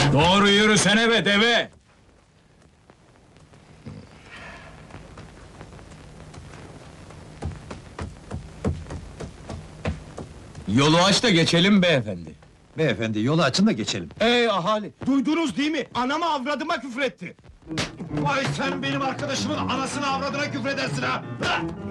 Doğru yürüsene be deve! Yolu aç da geçelim beyefendi. Beyefendi, yolu açın da geçelim. Ey ahali! Duydunuz değil mi? Anama avradıma küfretti! Vay sen benim arkadaşımın anasını avradına küfredersin ha!